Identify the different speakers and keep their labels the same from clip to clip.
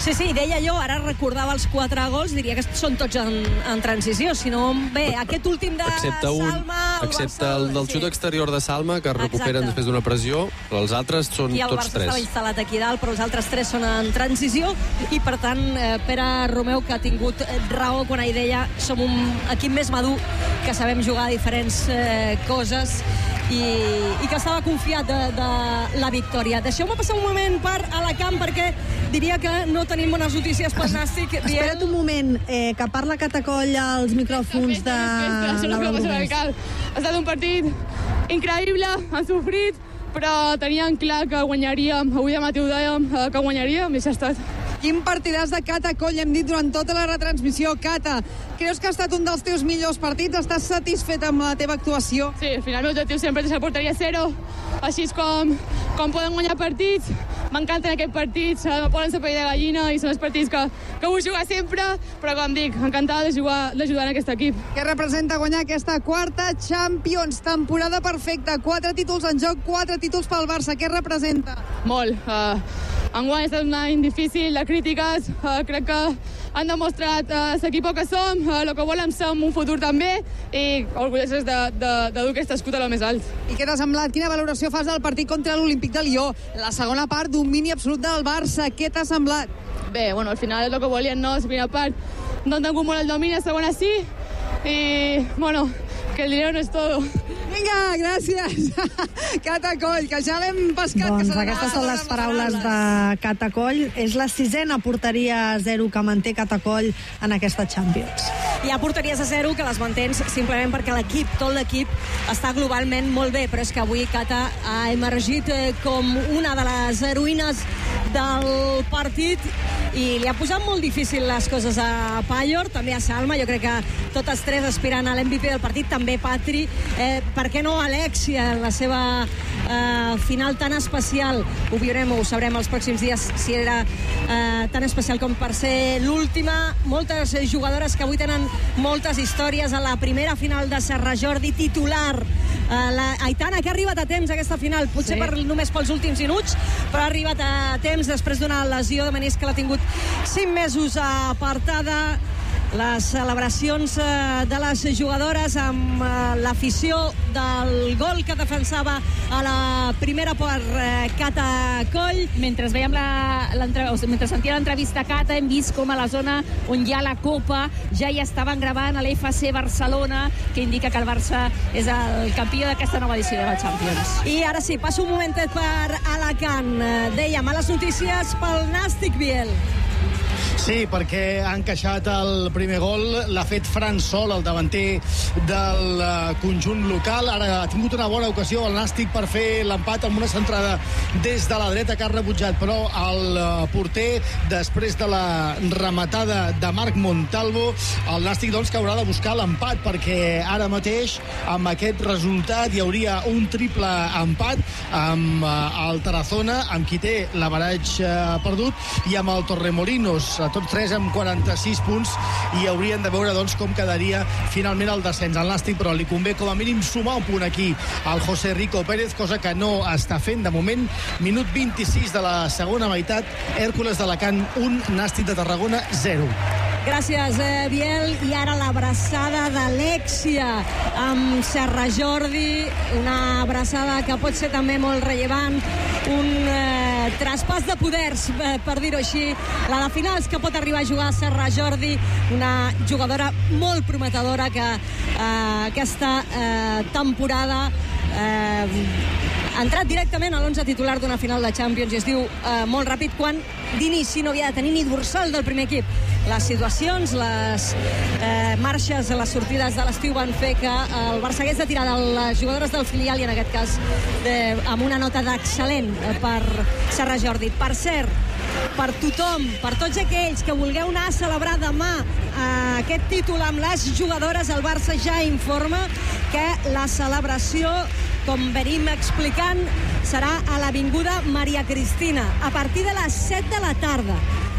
Speaker 1: Sí, deia jo, ara recordava els 4 gols, diria que són tots en transició, si no, bé, aquest últim de Salma...
Speaker 2: Excepte el del xut exterior de Salma, que recuperen després d'una pressió, però els altres són tots 3.
Speaker 1: I el Barça estava instal·lat aquí dalt, però els altres 3 són en transició, i per tant, Pere Romeu, que ha tingut raó quan ell deia som un equip més madur, que sabem jugar a diferents coses, i que estava confiat de la victòria. Deixeu-me passar un moment per Alacant, perquè diria que no tenim bones notícies pel Nàstic.
Speaker 3: Espera't un moment, que parla Catacoll als micròfons de Laura Borràs.
Speaker 4: Ha estat un partit increïble, han sofrit, però tenien clar que guanyaríem. Avui a Mateu dèiem que guanyaríem, i això ha estat.
Speaker 3: Quin partidàs de Catacoll hem dit durant tota la retransmissió. Cata, creus que ha estat un dels teus millors partits? Estàs satisfet amb la teva actuació?
Speaker 4: Sí, al final l'objectiu sempre és la porteria 0, així és com poden guanyar partits. M'encanten aquests partits, me poden ser pell de gallina i són els partits que vull jugar sempre, però com dic, encantada d'ajudar en aquest equip.
Speaker 3: Què representa guanyar aquesta quarta Champions? Temporada perfecta, 4 títols en joc, 4 títols pel Barça. Què representa?
Speaker 4: Molt. Enguany ha estat un any difícil de crítiques, crec que han demostrat l'equip que som, el que volem ser en un futur també, i orgullosos de dur aquest escut a lo més alt.
Speaker 3: I què t'ha semblat? Quina valoració fas del partit contra l'Olímpic de Lió? La segona part, domini absolut del Barça. Què t'ha semblat?
Speaker 4: Bé, bueno, al final és el que volien, no? La primera part no han tingut molt el domini, la segona sí, i, bueno, que el dinero no és todo.
Speaker 3: Vinga, gràcies. Catacoll, que ja l'hem pescat.
Speaker 5: Doncs aquestes són les paraules de Catacoll. És la 6ª porteria a 0 que manté Catacoll en aquesta Champions.
Speaker 1: Hi ha porteries a 0 que les mantens simplement perquè tot l'equip està globalment molt bé, però és que avui Cata ha emergit com una de les heroïnes del partit i li ha posat molt difícil les coses a Pallor, també a Salma. Jo crec que totes 3 aspirant a l'MVP del partit, també Patri, per què no Alexia en la seva final tan especial. Ho viurem, ho sabrem els pròxims dies si era tan especial com per ser l'última. Moltes jugadores que avui tenen moltes històries. A la primera final de Serra Jordi, titular, la Aitana, que ha arribat a temps a aquesta final, potser només pels últims minuts, però ha arribat a temps després d'una lesió de menisc que l'ha tingut 5 mesos apartada. Les celebracions de les jugadores amb l'afició del gol que defensava a la primera per Catacoll.
Speaker 6: Mentre veiem mentre sentia l'entrevista a Cata, hem vist com a la zona on hi ha la Copa ja hi estaven gravant a l'FC Barcelona, que indica que el Barça és el campió d'aquesta nova edició de la Champions.
Speaker 1: I ara sí, passo un momentet per Alacant. Deia, males notícies pel Nàstic, Biel.
Speaker 7: Sí, perquè ha encaixat el primer gol, l'ha fet Fran Sol, el davanter del conjunt local. Ara ha tingut una bona ocasió el Nàstic per fer l'empat amb una centrada des de la dreta que ha rebutjat, però el porter, després de la rematada de Marc Montalvo, el Nàstic doncs que haurà de buscar l'empat, perquè ara mateix amb aquest resultat hi hauria un triple empat amb el Tarazona, amb qui té l'avaratge perdut, i amb el Torremolinos, tots 3 amb 46 punts, i haurien de veure doncs com quedaria finalment el descens al Nàstic, però li convé com a mínim sumar un punt aquí al José Rico Pérez, cosa que no està fent de moment. Minut 26 de la segona meitat, Hèrcules d'Alacant 1, Nàstic de Tarragona 0.
Speaker 1: Gràcies, Biel. I ara l'abraçada d'Alexia amb Serra Jordi, una abraçada que pot ser també molt rellevant, un traspàs de poders, per dir-ho així, la de finals que pot arribar a jugar a Serra Jordi, una jugadora molt prometedora que aquesta temporada ha entrat directament a l'11 titular d'una final de Champions, i es diu molt ràpid, quan d'inici no havia de tenir ni dorsal del primer equip. Les situacions, les marxes, les sortides de l'estiu van fer que el Barça hagués de tirar de les jugadores del filial, i en aquest cas amb una nota d'excel·lent per Serra Jordi. Per cert, per tothom, per tots aquells que vulgueu anar a celebrar demà aquest títol amb les jugadores, el Barça ja informa que la celebració, com venim explicant, serà a l'Avinguda Maria Cristina a partir de les 7 de la tarda.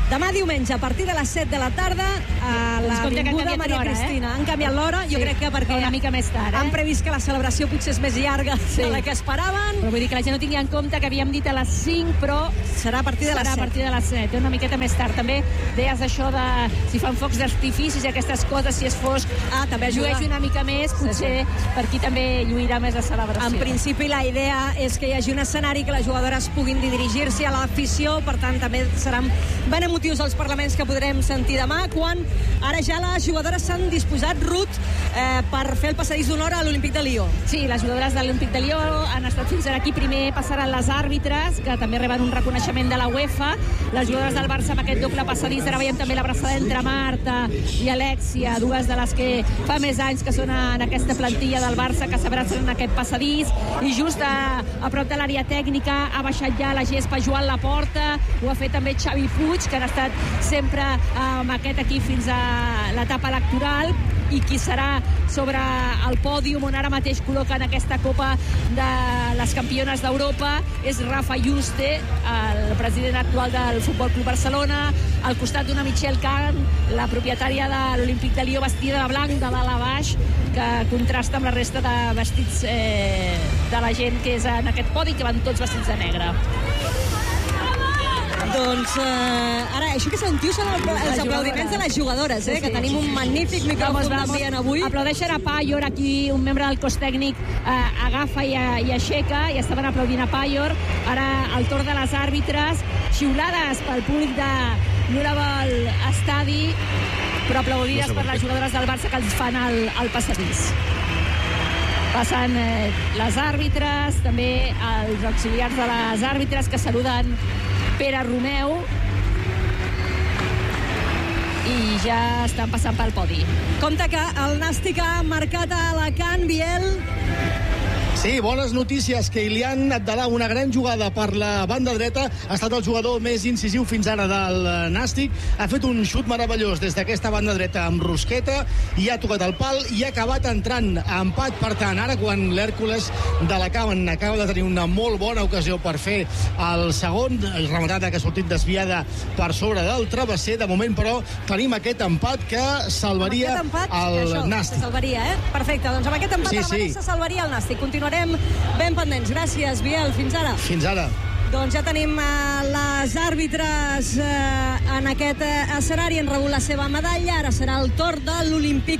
Speaker 1: Demà diumenge, a partir de les 7 de la tarda, a l'Avinguda Maria Cristina. Han canviat l'hora, jo crec que perquè
Speaker 6: una mica més tard,
Speaker 1: han previst que la celebració potser és més llarga de la que esperaven.
Speaker 6: Però vull dir que la gent no tingui en compte que havíem dit a les 5, però
Speaker 1: serà a partir de les 7.
Speaker 6: Serà a partir de les 7, una miqueta més tard. També deies això de si fan focs d'artificis i aquestes coses, si és fosc,
Speaker 1: també
Speaker 6: llueix una mica més, potser per aquí també lluirà més la celebració.
Speaker 1: En principi la idea és que hi hagi un escenari que les jugadores puguin dirigir-s'hi a l'afició, per tant també seran ben emotius els parlaments que podrem sentir demà, quan ara ja les jugadores s'han disposat, Ruth, per fer el passadís d'honor a l'Olímpic de Lió.
Speaker 6: Sí, les jugadores de l'Olímpic de Lió han estat fins ara aquí. Primer passaran les àrbitres, que també reben un reconeixement de la UEFA. Les jugadores del Barça amb aquest doble passadís. Ara veiem també l'abraçada entre Marta i Alexia, dues de les que fa més anys que són en aquesta plantilla del Barça, que s'abracen en aquest passadís. I just a prop de l'àrea tècnica ha baixat ja la gespa Joan Laporta, ho ha fet també Xavi Puig, que han estat sempre amb aquest equip fins a l'etapa electoral, i qui serà sobre el pòdium on ara mateix col·loquen aquesta Copa de les Campiones d'Europa és Rafa Juste, el president actual del Futbol Club Barcelona, al costat d'una Michelle Kahn, la propietària de l'Olímpic de Lió, vestida de blanc de dalt a baix, que contrasta amb la resta de vestits de la gent que és en aquest podi, que van tots vestits de negre.
Speaker 1: Doncs ara, això que sentiu són els aplaudiments de les jugadores, que tenim un magnífic micròfon d'ambient avui.
Speaker 6: Aplaudeixen a Payor, aquí un membre del cos tècnic agafa i aixeca, i estaven aplaudint a Payor. Ara el torn de les àrbitres, xiulades pel públic de l'Uraval Estadi, però aplaudides per les jugadores del Barça que els fan el passadís. Passen les àrbitres, també els auxiliars de les àrbitres que saluden Pere Romeu, i ja estan passant pel podi.
Speaker 1: Compte que el Nàstic ha marcat a Alacant, Biel.
Speaker 7: Sí, bones notícies, que Ilian Abdallah, una gran jugada per la banda dreta, ha estat el jugador més incisiu fins ara del Nàstic, ha fet un xut meravellós des d'aquesta banda dreta amb rosqueta i ha tocat el pal i ha acabat entrant a empat. Per tant, ara quan l'Hèrcules de l'Acaben acaba de tenir una molt bona ocasió per fer el segon, rematada que ha sortit desviada per sobre del travesser, de moment però tenim aquest empat que salvaria el Nàstic.
Speaker 1: Se salvaria, Perfecte, doncs amb aquest empat se salvaria el Nàstic. Continuarem ben pendents. Gràcies, Biel. Fins ara.
Speaker 7: Fins ara.
Speaker 1: Doncs ja tenim les àrbitres en aquest escenari, han rebut la seva medalla. Ara serà el torn de l'Olímpic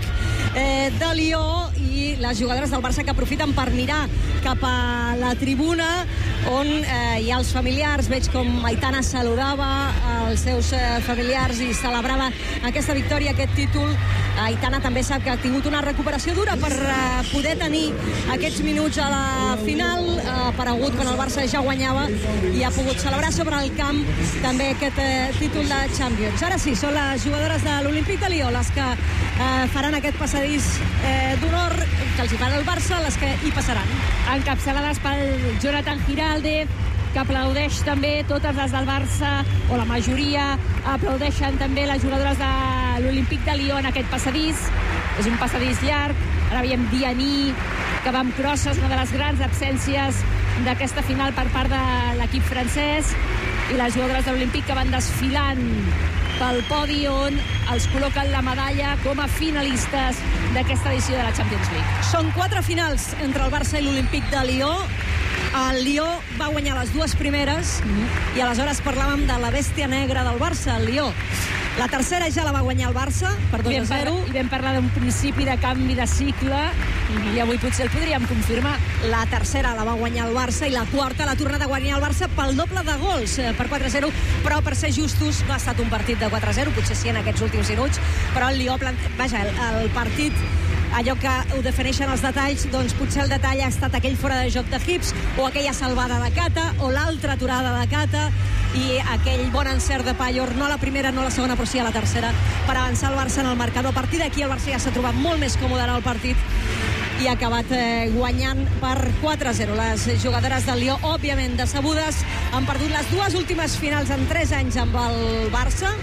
Speaker 1: de Lió, i les jugadores del Barça que aprofiten per mirar cap a la tribuna on hi ha els familiars. Veig com Aitana saludava els seus familiars i celebrava aquesta victòria, aquest títol. Aitana també sap que ha tingut una recuperació dura per poder tenir aquests minuts a la final. Ha aparegut quan el Barça ja guanyava i ha pogut celebrar sobre el camp també aquest títol de Champions. Ara sí, són les jugadores de l'Olímpic de Lió les que faran aquest passadís d'honor que els hi farà el Barça, les que hi passaran.
Speaker 6: Encapçalades pel Jonathan Giraldez, que aplaudeix també totes les del Barça, o la majoria aplaudeixen també les jugadores de l'Olímpic de Lió en aquest passadís. És un passadís llarg. Ara veiem Dianí, que va amb crosses, una de les grans absències d'aquesta final per part de l'equip francès, i les jugadores de l'Olímpic que van desfilant pel podi on els col·loquen la medalla com a finalistes d'aquesta edició de la Champions League.
Speaker 1: Són 4 finals entre el Barça i l'Olímpic de Lió. El Lió va guanyar les 2 primeres i aleshores parlàvem de la bèstia negra del Barça, el Lió. La tercera ja la va guanyar el Barça per 2-0.
Speaker 6: I vam parlar d'un principi de canvi de cicle, i avui potser el podríem confirmar.
Speaker 1: La tercera la va guanyar el Barça i la quarta l'ha tornat a guanyar el Barça pel doble de gols, per 4-0, però per ser justos no ha estat un partit de 4-0, potser sí en aquests últims minuts, però el Lió, el partit, allò que ho defineixen els detalls, doncs potser el detall ha estat aquell fora de joc de Hips, o aquella salvada de Cata, o l'altra aturada de Cata, i aquell bon encert de Payor, no la primera, no la segona, però sí a la tercera, per avançar el Barça en el marcador. A partir d'aquí el Barça ja s'ha trobat molt més còmode en el partit i ha acabat guanyant per 4-0. Les jugadores del Lió, òbviament decebudes, han perdut les 2 últimes finals en 3 anys amb el Barça,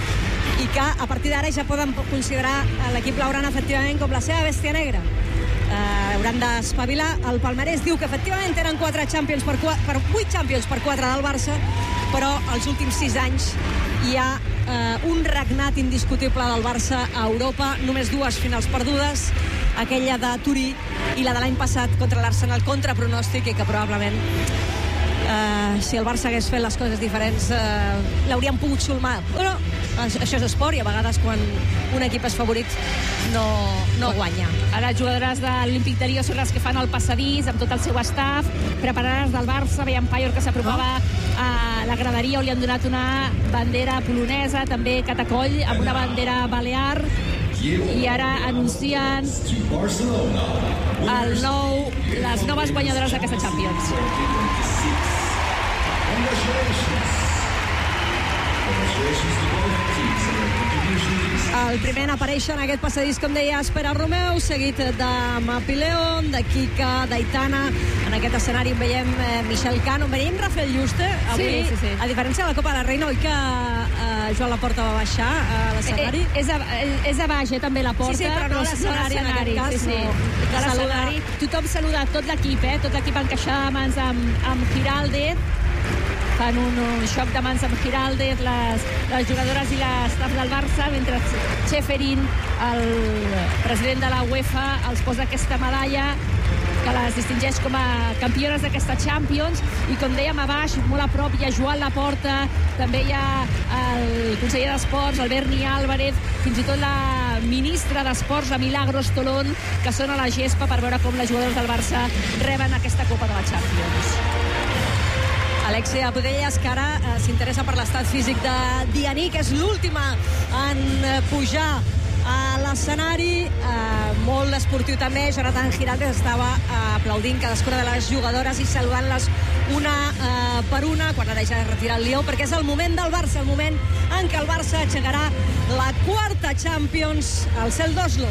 Speaker 1: i que a partir d'ara ja poden considerar l'equip blaugrana efectivament com la seva bèstia negra. Hauran d'espavilar. El palmarès diu que efectivament tenen 8 Champions per 4 del Barça, però els últims 6 anys hi ha un regnat indiscutible del Barça a Europa, només 2 finals perdudes, aquella de Turí i la de l'any passat contra l'Arsenal, contra pronòstic, i que probablement si el Barça hagués fet les coses diferents l'hauríem pogut solmar, però això és esport i a vegades quan un equip és favorit no guanya.
Speaker 6: Ara les jugadores de l'Olímpic de Rio són les que fan el passadís amb tot el seu staff, preparades del Barça. Veiem Paior que s'apropava a la graderia, on li han donat una bandera polonesa, també Catacoll amb una bandera balear, i ara anuncien les noves guanyadores d'aquesta Champions.
Speaker 1: El primer en aparèixer en aquest passadís, com deia, Pere Romeu, seguit de Mapi León, de Kika, d'Aitana. En aquest escenari veiem Michel Cano, veiem Rafael Juste avui.
Speaker 6: Sí.
Speaker 1: A diferència de la Copa de la Reina, oi que Joan Laporta va baixar a l'escenari?
Speaker 6: És a baix, també Laporta.
Speaker 1: Sí, però no l'escenari en aquest cas.
Speaker 6: De l'escenari. Tothom saluda, tot l'equip, tot l'equip encaixar de mans amb Giraldez. Fan un xoc de mans amb Giraldez, les jugadores i l'estaf del Barça, mentre Ceferin, el president de la UEFA, els posa aquesta medalla que les distingeix com a campiones d'aquesta Champions. I com dèiem, a baix, molt a prop, hi ha Joan Laporta, també hi ha el conseller d'Esports, el Berni Álvarez, fins i tot la ministra d'Esports, la Milagros Tolón, que són a la gespa per veure com les jugadores del Barça reben aquesta Copa de la Champions.
Speaker 1: Alexia Putellas, que ara s'interessa per l'estat físic de Dianí, que és l'última en pujar a l'escenari, molt esportiu també. Jonathan Giraldez estava aplaudint cadascuna de les jugadores i saludant-les una per una quan ara ja ha retirat el Lió, perquè és el moment del Barça, el moment en què el Barça aixecarà la 4ª Champions al cel d'Oslo.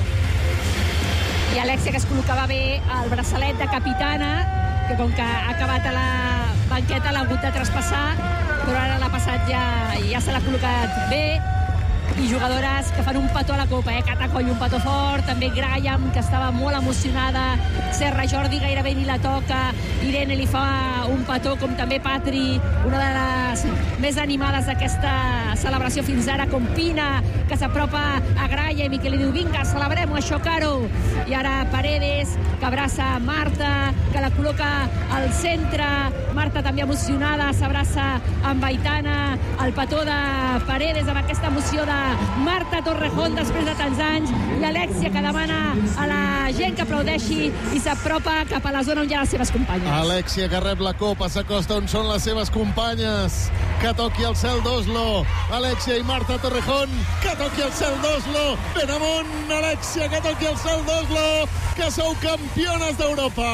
Speaker 6: I Alexia, que es col·locava bé el braçalet de capitana, que com que ha acabat a la banqueta l'ha hagut de traspassar, però ara l'ha passat ja se l'ha col·locat bé. I jugadores que fan un petó a la Copa, Catacoll un petó fort, també Graham, que estava molt emocionada, Serra Jordi gairebé ni la toca, Irene li fa un petó, com també Patri, una de les més animades d'aquesta celebració fins ara, com Pina, que s'apropa a Graham i que li diu, vinga, celebrem això, Caro. I ara Paredes, que abraça Marta, que la col·loca al centre, Marta també emocionada, s'abraça amb Aitana, el petó de Paredes amb aquesta emoció de Marta Torrejón després de tants anys, i Alexia, que demana a la gent que aplaudeixi i s'apropa cap a la zona on hi ha les seves companyes.
Speaker 8: Alexia, que rep la copa, s'acosta on són les seves companyes, que toqui el cel d'Oslo. Alexia i Marta Torrejón, que toqui el cel d'Oslo. Ben amunt, Alexia, que toqui el cel d'Oslo, que sou campiones d'Europa.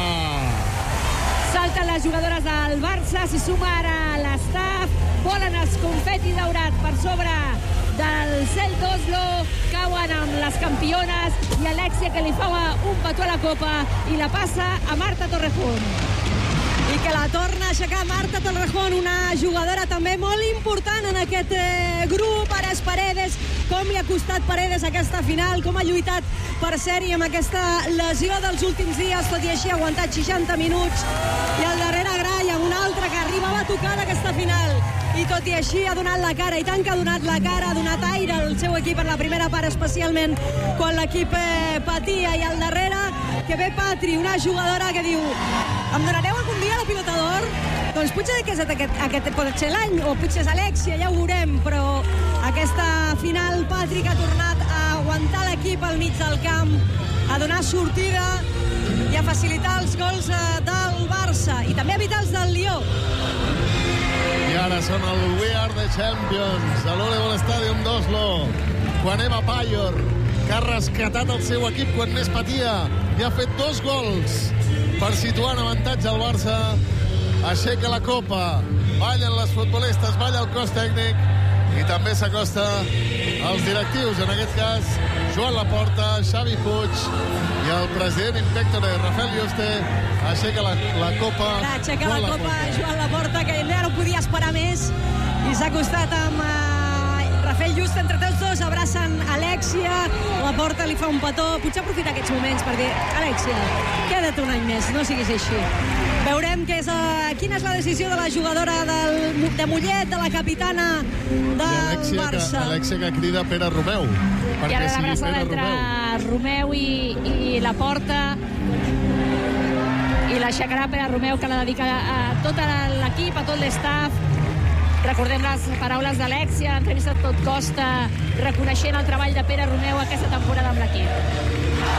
Speaker 6: Salten les jugadores del Barça, s'hi suma ara l'estaf, volen els confeti daurat per sobre del cel d'Oslo, cauen amb les campiones, i Alexia, que li fa un petó a la copa i la passa a Marta Torrejón.
Speaker 1: I que la torna a aixecar Marta Torrejón, una jugadora també molt important en aquest grup. Ara és Paredes, com li ha costat Paredes aquesta final, com ha lluitat per ser-hi amb aquesta lesió dels últims dies, tot i així ha aguantat 60 minuts. I al darrere Graham, una altra que arribava a tocar d'aquesta final, i tot i així ha donat la cara, i tant que ha donat la cara, ha donat aire al seu equip en la primera part, especialment quan l'equip patia. I al darrere que ve Patri, una jugadora que diu, em donareu algun dia la pilota d'or? Doncs potser que és aquest pot ser l'any, o potser és Alexia, ja ho veurem, però aquesta final Patri, que ha tornat a aguantar l'equip al mig del camp, a donar sortida i a facilitar els gols del Barça, i també a evitar els del Lió.
Speaker 8: I ara són el We Are the Champions a l'Olevol Stadium d'Oslo, quan Eva Paior, que ha rescatat el seu equip quan més patia i ha fet 2 gols per situar en avantatge al Barça, aixeca la copa, ballen les futbolistes, balla el cos tècnic, i també s'acosta als directius, en aquest cas Joan Laporta, Xavi Puig i el president Impectore, Rafael Juste, aixeca la copa.
Speaker 1: Aixeca la copa Joan Laporta, que no podia esperar més, i s'ha acostat amb Rafael Juste gest entre tots dos, abracen Alexia, la Porta li fa un petó, potser aprofita aquests moments per dir, Alexia, queda't un any més, no siguis així. Veurem quina és la decisió de la jugadora de Mollet, de la capitana del Barça.
Speaker 8: Alexia que crida Pere Romeu.
Speaker 6: I ara l'abraçada entre Romeu i la Porta, i l'aixecarà Pere Romeu, que la dedica a tot l'equip, a tot l'estaf. Recordem les paraules d'Alexia, entrevista a tot costa, reconeixent el treball de Pere Romeu aquesta temporada amb l'equip.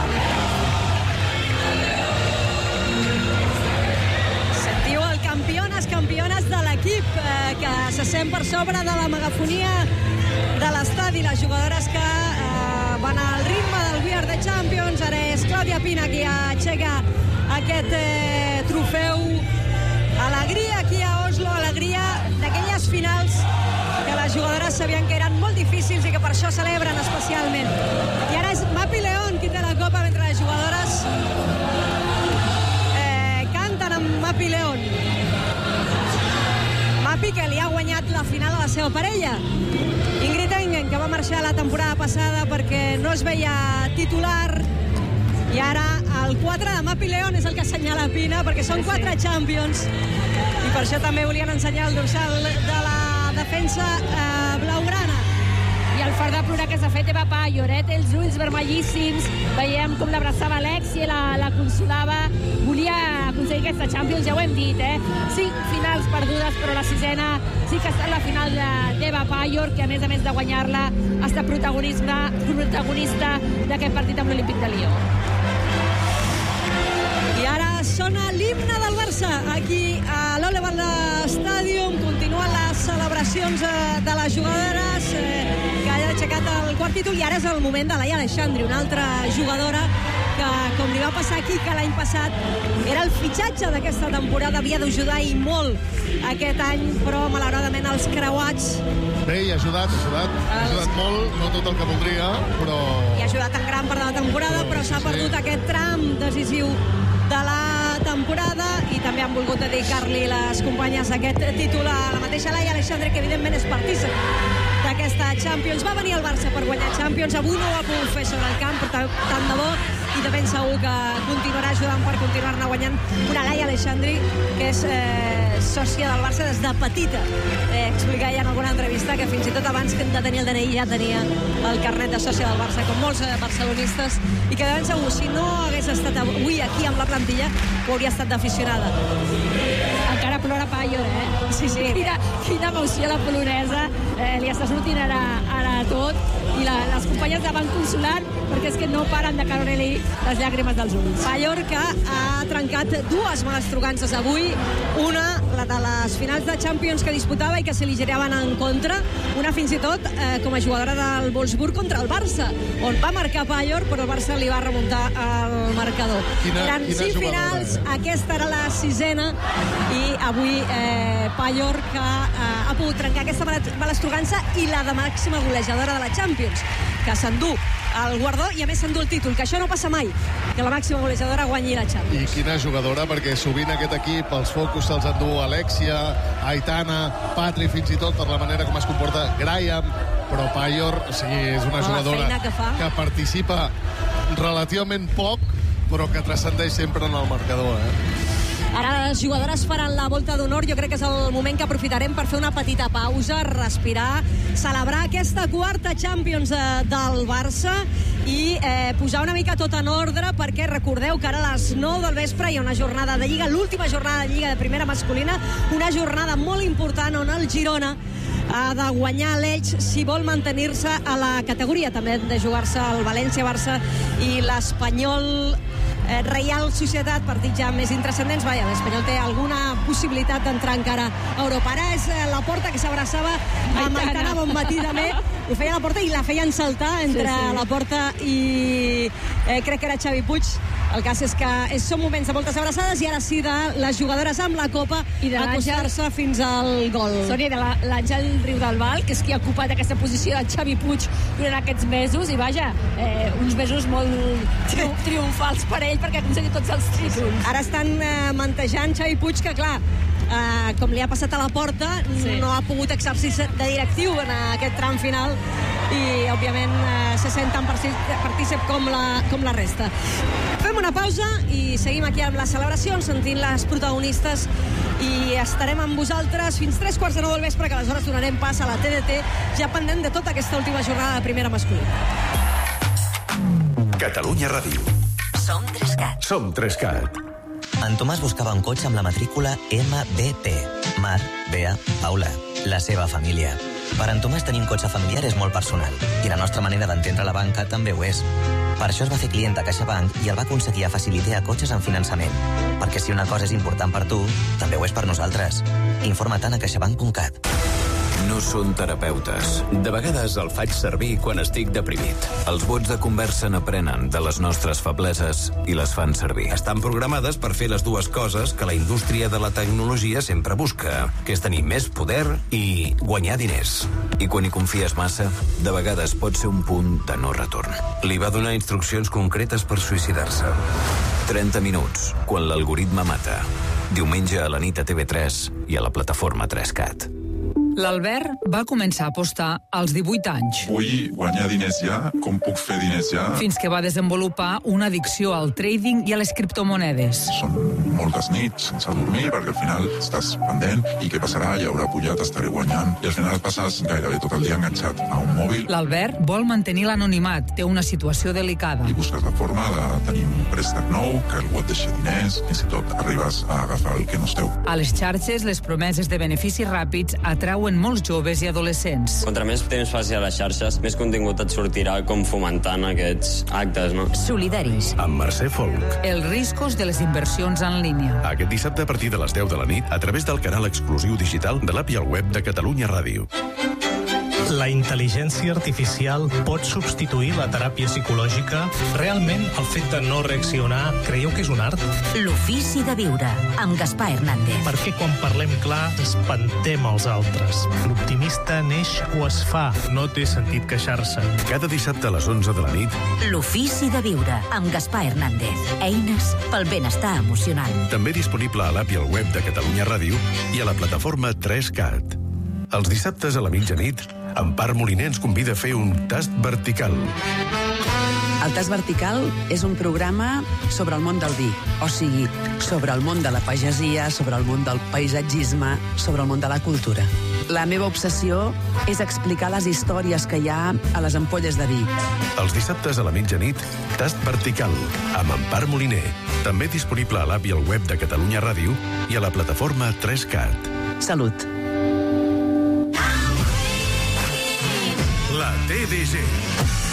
Speaker 1: Sentiu el campiones de l'equip, que se sent per sobre de la megafonia de l'estadi. Les jugadores que van al ritme del We Are the Champions. Ara és Clàudia Pina qui aixeca aquest trofeu. Alegria aquí a Oslo, alegria d'aquelles finals que les jugadores sabien que eren molt difícils i que per això celebren especialment. I ara és Mapi León qui té la copa, mentre les jugadores canten amb Mapi León. Mapi, que li ha guanyat la final a la seva parella, Ingrid Engen, que va marxar la temporada passada perquè no es veia titular. I ara el 4 de Mapi León és el que assenyala Pina, perquè són 4 Champions, i per això també volien ensenyar el dorsal de la defensa blaugrana.
Speaker 6: I el fart de plorar que s'ha fet Eva Payor, té els ulls vermellíssims, veiem com l'abraçava Alexia, la consolava, volia aconseguir aquesta Champions, ja ho hem dit, 5 finals perdudes, però la 6ena sí que ha estat la final d'Eva Payor, que a més de guanyar-la ha estat protagonista d'aquest partit amb l'Olímpic de Lió.
Speaker 1: I ara sona l'himne del Barça aquí a l'Olleval Stadium. Continuen les celebracions de les jugadores que han aixecat el quart títol, i ara és el moment de Laia Aleixandri, una altra jugadora que, com li va passar aquí, que l'any passat era el fitxatge d'aquesta temporada, havia d'ajudar i molt aquest any, però malauradament els creuats...
Speaker 8: Bé, i ha ajudat molt, no tot el que voldria, però...
Speaker 1: I ha ajudat en gran part de la temporada, però s'ha perdut aquest tram decisiu de la temporada, i també han volgut dedicar-li les companyes aquest títol a la mateixa Laia Aleixandri, que evidentment és partícip d'aquesta Champions. Va venir al Barça per guanyar Champions, avui no ho ha pogut fer sobre el camp, però tant de bo, i de ben segur que continuarà ajudant per continuar-ne guanyant una Laia Aleixandri, que és sòcia del Barça des de petita. Explica ja en alguna entrevista que fins i tot abans de tenir el DNI ja tenia el carnet de sòcia del Barça, com molts barcelonistes, i que de ben segur, si no hagués estat avui aquí amb la plantilla, ho hauria estat d'aficionada.
Speaker 6: Encara plora Payor,
Speaker 1: Sí.
Speaker 6: Quina emoció la polonesa, li està sortint ara tot, i les companyes la van consolant, perquè és que no paren de caure-li les llàgrimes dels ulls.
Speaker 1: Payor, que ha trencat 2 malastrugances avui, una, la de les finals de Champions que disputava i que se li giraven en contra, una fins i tot com a jugadora del Wolfsburg contra el Barça, on va marcar Payor, però el Barça li va remuntar el marcador. Eren 5 finals, aquesta era la 6ena, i avui Payor, que ha pogut trencar aquesta malastrugança, i la de màxima golejadora de la Champions, que s'endú el guardó i a més s'endú el títol, que això no passa mai, que la màxima golejadora guanyi la Champions.
Speaker 8: I quina jugadora, perquè sovint aquest equip els focus se'ls endú Alexia, Aitana, Patri, fins i tot per la manera com es comporta Graham, però Payor és una jugadora que participa relativament poc, però que transcendeix sempre en el marcador.
Speaker 1: Ara les jugadores faran la volta d'honor. Jo crec que és el moment que aprofitarem per fer una petita pausa, respirar, celebrar aquesta 4ª Champions del Barça i posar una mica tot en ordre, perquè recordeu que ara a les 9 del vespre hi ha una jornada de Lliga, l'última jornada de Lliga de primera masculina, una jornada molt important on el Girona ha de guanyar l'Elx si vol mantenir-se a la categoria. També han de jugar-se el València-Barça i l'Espanyol Reial Societat, partits ja més intrascendents. L'Espanyol té alguna possibilitat d'entrar encara a Europa. Ara és la Porta que s'abraçava amb Aitana Bonmatí també. Ho feia la Porta i la feien saltar entre la Porta i crec que era Xavi Puig. El cas és que són moments de moltes abraçades, i ara sí de les jugadores amb la copa
Speaker 6: i
Speaker 1: acostar-se fins al gol.
Speaker 6: Sònia, de l'Àngel Riudelbal, que és qui ha ocupat aquesta posició de Xavi Puig durant aquests mesos, i vaja, uns mesos molt triomfals per ell, perquè ha aconseguit tots els títols.
Speaker 1: Ara estan mantejant Xavi Puig, que clar, com li ha passat a la Porta, no ha pogut exercir de directiu en aquest tram final i, òbviament, se sent tan partícip com la resta. Fem una pausa i seguim aquí amb les celebracions, sentint les protagonistes, i estarem amb vosaltres fins 3:15 del vespre, que aleshores donarem pas a la TDT, ja pendent de tota aquesta última jornada de primera masculina.
Speaker 9: Catalunya Ràdio.
Speaker 10: Som 3CAT.
Speaker 9: Som 3CAT.
Speaker 10: En Tomàs buscava un cotxe amb la matrícula MBP. Mar, Bea, Paula. La seva família. Per en Tomàs tenir un cotxe familiar és molt personal i la nostra manera d'entendre la banca també ho és. Per això es va fer client de CaixaBank i el va aconseguir a Faciliter a cotxes en finançament. Perquè si una cosa és important per tu, també ho és per nosaltres. Informa-te'n a caixabank.cat.
Speaker 9: No són terapeutes. De vegades el faig servir quan estic deprimit. Els bots de conversa n'aprenen de les nostres febleses i les fan servir. Estan programades per fer les dues coses que la indústria de la tecnologia sempre busca, que és tenir més poder i guanyar diners. I quan hi confies massa, de vegades pot ser un punt de no retorn. Li va donar instruccions concretes per suïcidar-se. 30 minuts, quan l'algoritme mata. Diumenge a la nit a TV3 i a la plataforma 3CAT.
Speaker 11: L'Albert va començar a apostar als 18 anys.
Speaker 12: Vull guanyar diners ja, com puc fer diners ja.
Speaker 11: Fins que va desenvolupar una addicció al trading i a les criptomonedes.
Speaker 12: Són moltes nits sense dormir, perquè al final estàs pendent i què passarà, hi haurà pujat, estaré guanyant, i al final passes gairebé tot el dia enganxat a un mòbil.
Speaker 11: L'Albert vol mantenir l'anonimat, té una situació delicada.
Speaker 12: I busques la forma de tenir un préstec nou, que algú et deixi diners, fins i tot arribes a agafar el que no és teu.
Speaker 11: A les xarxes, les promeses de beneficis ràpids atrauen molts joves i adolescents.
Speaker 13: Contra més temps faci a les xarxes, més contingut et sortirà com fomentant aquests actes, no?
Speaker 10: Solidaris.
Speaker 9: Amb Mercè Folk.
Speaker 11: Els riscos de les inversions en línia.
Speaker 9: Aquest dissabte a partir de les 10 de la nit a través del canal exclusiu digital de l'app i el web de Catalunya Ràdio.
Speaker 14: La intel·ligència artificial pot substituir la teràpia psicològica? Realment, el fet de no reaccionar, creieu que és un art?
Speaker 10: L'ofici de viure, amb Gaspar Hernández.
Speaker 14: Perquè quan parlem clar, espantem els altres. L'optimista neix o es fa, no té sentit queixar-se.
Speaker 9: Cada dissabte a les 11 de la nit.
Speaker 10: L'ofici de viure, amb Gaspar Hernández. Eines pel benestar emocional.
Speaker 9: També disponible a l'app i al web de Catalunya Ràdio i a la plataforma 3CAT. Els dissabtes a la mitjanit, Empar Moliner ens convida a fer un tast vertical.
Speaker 15: El Tast Vertical és un programa sobre el món del vi, o sigui, sobre el món de la pagesia, sobre el món del paisatgisme, sobre el món de la cultura. La meva obsessió és explicar les històries que hi ha a les ampolles de vi.
Speaker 9: Els dissabtes a la mitjanit, Tast Vertical, amb Empar Moliner. També disponible a l'app i al web de Catalunya Ràdio i a la plataforma 3CAT.
Speaker 15: Salut.
Speaker 9: La TDG.